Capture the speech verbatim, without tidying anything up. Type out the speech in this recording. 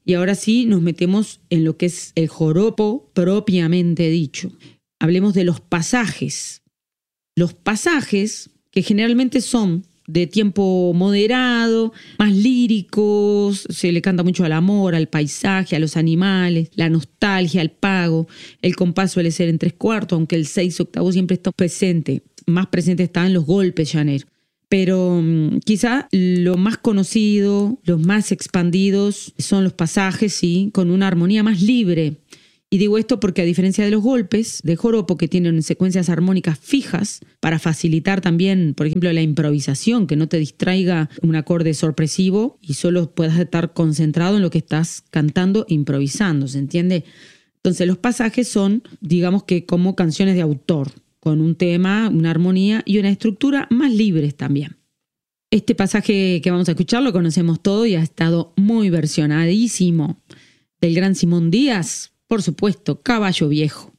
Y ahora sí nos metemos en lo que es el joropo propiamente dicho. Hablemos de los pasajes. Los pasajes, que generalmente son de tiempo moderado, más líricos, se le canta mucho al amor, al paisaje, a los animales, la nostalgia, al pago. El compás suele ser en tres cuartos, aunque el seis octavos siempre está presente. Más presente está en los golpes llaneros. Pero um, quizá lo más conocido, los más expandidos son los pasajes, sí, con una armonía más libre. Y digo esto porque a diferencia de los golpes de joropo que tienen secuencias armónicas fijas para facilitar también, por ejemplo, la improvisación, que no te distraiga un acorde sorpresivo y solo puedas estar concentrado en lo que estás cantando e improvisando, ¿se entiende? Entonces los pasajes son, digamos que como canciones de autor, con un tema, una armonía y una estructura más libres también. Este pasaje que vamos a escuchar lo conocemos todo y ha estado muy versionadísimo. Del gran Simón Díaz, por supuesto, Caballo Viejo.